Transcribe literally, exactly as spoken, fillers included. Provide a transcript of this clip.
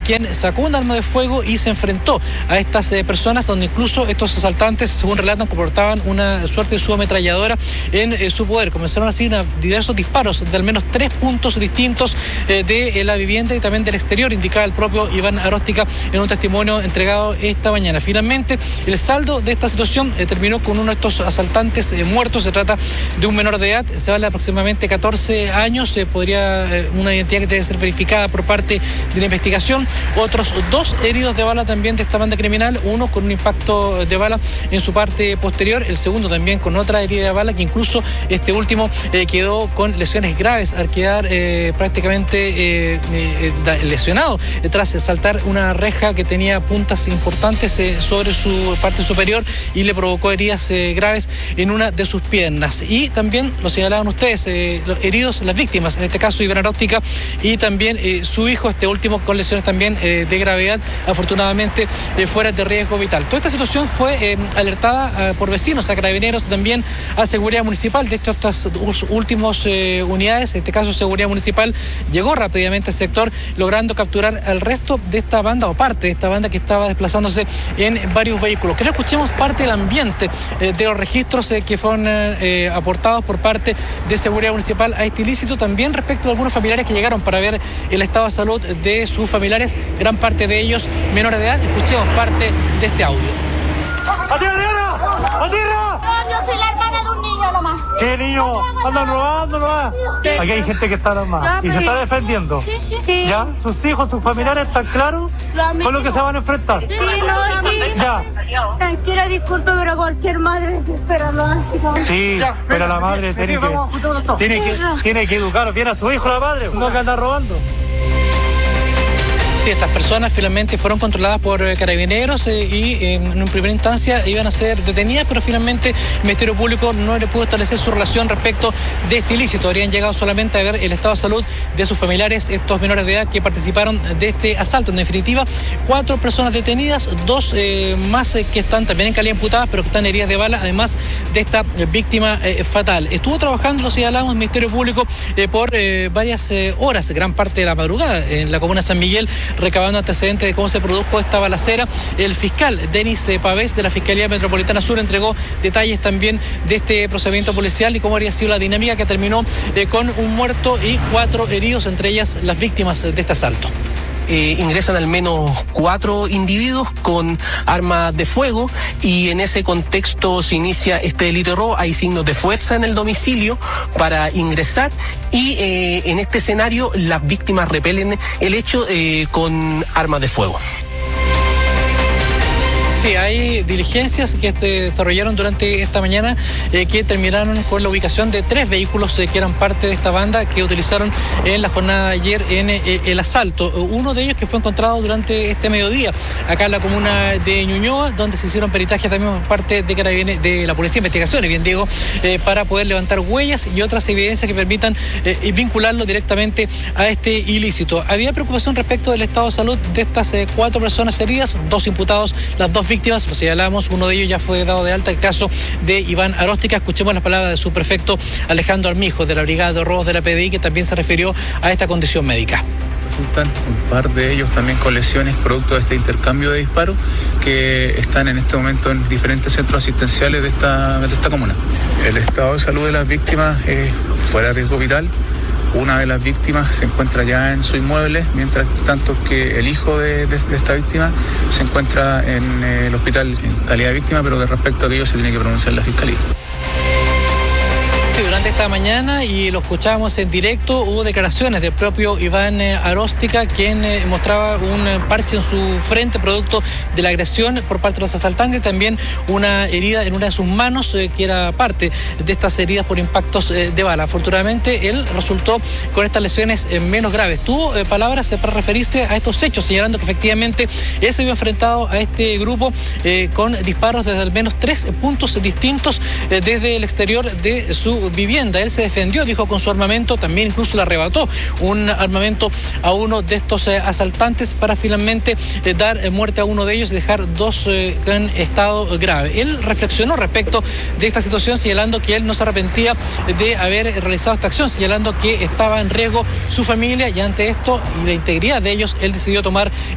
quien sacó un arma de fuego y se enfrentó a estas eh, personas, donde incluso estos asaltantes, según relatan, comportaban una suerte de subametralladora en eh, su poder. Comenzaron así una, diversos disparos de al menos tres puntos distintos eh, de eh, la vivienda y también del exterior, indicaba el propio Iván Aróstica en un testimonio entregado esta mañana. Finalmente, el saldo de esta situación eh, terminó con uno de estos asaltantes eh, muertos. Se trata de un menor de edad, se vale aproximadamente catorce años, eh, podría eh, una identidad que debe ser verificada por parte de la investigación. Otros dos heridos de bala también de esta banda criminal, uno con un impacto de bala en su parte posterior, el segundo también con otra herida de bala, que incluso este último eh, quedó con lesiones graves al quedar eh, prácticamente eh, eh, lesionado eh, tras saltar una reja que tenía puntas importantes eh, sobre su parte superior y le provocó heridas eh, graves en una de sus piernas. Y también lo señalaban ustedes, eh, los heridos, las víctimas, en este caso Iván Aróstica y también eh, su hijo, este último con lesiones también eh, de gravedad, afortunadamente eh, fuera de riesgo vital. Toda esta situación fue eh, alertada eh, por vecinos, a carabineros, también a seguridad municipal. De hecho, estas últimas eh, unidades, en este caso seguridad municipal, llegó rápidamente al sector, logrando capturar al resto de esta banda o parte de esta banda que estaba desplazándose en varios vehículos. Creo que escuchemos parte del ambiente eh, de los registros eh, que fueron eh, aportados por parte de seguridad municipal a este ilícito, también respecto a algunos familiares que llegaron para ver el estado de salud de sus familiares, gran parte de ellos menores de edad. Escuchemos parte de este audio. ¡Atira, Diana! ¡Atira! No, yo soy la hermana de un niño nomás. ¿Qué niño? Andan robando nomás. Sí. Aquí hay gente que está armada y se está defendiendo. Sí, sí, sí. ¿Ya? ¿Sus hijos, sus familiares están claros con lo que se van a enfrentar? Sí, no, sí. Ya. Tranquila, disculpe, pero cualquier madre espera lo Sí, pero la madre tiene que, tiene que, tiene que educar bien a su hijo, la madre, no que anda robando. Sí, estas personas finalmente fueron controladas por eh, carabineros eh, y eh, en primera instancia iban a ser detenidas, pero finalmente el Ministerio Público no le pudo establecer su relación respecto de este ilícito. Habrían llegado solamente a ver el estado de salud de sus familiares, estos menores de edad que participaron de este asalto. En definitiva, cuatro personas detenidas, dos eh, más eh, que están también en calidad imputadas, pero que están heridas de bala, además de esta eh, víctima eh, fatal. Estuvo trabajando, lo señalamos, el Ministerio Público eh, por eh, varias eh, horas, gran parte de la madrugada, en la comuna de San Miguel, recabando antecedentes de cómo se produjo esta balacera. El fiscal Denis Pavés de la Fiscalía Metropolitana Sur entregó detalles también de este procedimiento policial y cómo habría sido la dinámica, que terminó eh, con un muerto y cuatro heridos, entre ellas las víctimas de este asalto. Eh, ingresan al menos cuatro individuos con armas de fuego y en ese contexto se inicia este delito de robo. Hay signos de fuerza en el domicilio para ingresar y eh, en este escenario las víctimas repelen el hecho eh, con armas de fuego. Sí, hay diligencias que se desarrollaron durante esta mañana eh, que terminaron con la ubicación de tres vehículos eh, que eran parte de esta banda que utilizaron en la jornada de ayer en eh, el asalto. Uno de ellos que fue encontrado durante este mediodía acá en la comuna de Ñuñoa, donde se hicieron peritajes también por parte de Carabineros, de la Policía de Investigaciones, bien digo, eh, para poder levantar huellas y otras evidencias que permitan eh, vincularlo directamente a este ilícito. Había preocupación respecto del estado de salud de estas eh, cuatro personas heridas, dos imputados, las dos víctimas, lo señalamos, uno de ellos ya fue dado de alta, el caso de Iván Aróstica. Escuchemos las palabras de su prefecto Alejandro Armijo, de la Brigada de Robos de la P D I, que también se refirió a esta condición médica. Resultan un par de ellos también con lesiones producto de este intercambio de disparos que están en este momento en diferentes centros asistenciales de esta, de esta comuna. El estado de salud de las víctimas es fuera de riesgo vital. Una de las víctimas se encuentra ya en su inmueble, mientras tanto que el hijo de, de, de esta víctima se encuentra en eh, el hospital en calidad de víctima, pero de respecto a ello se tiene que pronunciar la Fiscalía. Durante esta mañana, y lo escuchábamos en directo, hubo declaraciones del propio Iván Aróstica, quien eh, mostraba un parche en su frente producto de la agresión por parte de los asaltantes, también una herida en una de sus manos eh, que era parte de estas heridas por impactos eh, de bala. Afortunadamente él resultó con estas lesiones eh, menos graves. Tuvo eh, palabras eh, para referirse a estos hechos, señalando que efectivamente él se vio enfrentado a este grupo eh, con disparos desde al menos tres puntos distintos eh, desde el exterior de su vivienda. Él se defendió, dijo, con su armamento, también incluso le arrebató un armamento a uno de estos eh, asaltantes para finalmente eh, dar eh, muerte a uno de ellos y dejar dos eh, en estado grave. Él reflexionó respecto de esta situación, señalando que él no se arrepentía de haber realizado esta acción, señalando que estaba en riesgo su familia, y ante esto y la integridad de ellos, él decidió tomar